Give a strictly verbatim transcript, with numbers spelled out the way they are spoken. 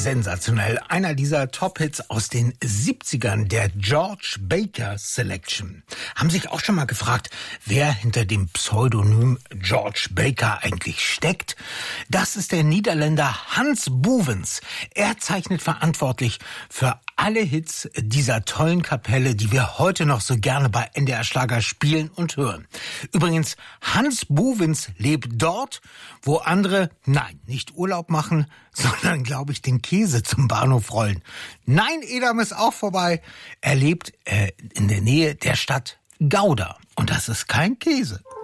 sensationell. Einer dieser Top-Hits aus den siebzigern, der George Baker Selection. Haben sich auch schon mal gefragt, wer hinter dem Pseudonym George Baker eigentlich steckt? Das ist der Niederländer Hans Boevens. Er zeichnet verantwortlich für alle Hits dieser tollen Kapelle, die wir heute noch so gerne bei N D R Schlager spielen und hören. Übrigens, Hans Boevens lebt dort, wo andere, nein, nicht Urlaub machen, sondern, glaube ich, den Käse zum Bahnhof rollen. Nein, Edam ist auch vorbei. Er lebt äh, in der Nähe der Stadt Gouda. Und das ist kein Käse.